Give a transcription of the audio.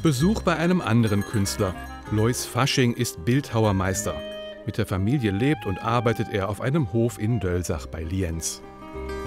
Besuch bei einem anderen Künstler. Lois Fasching ist Bildhauermeister. Mit der Familie lebt und arbeitet er auf einem Hof in Dölsach bei Lienz.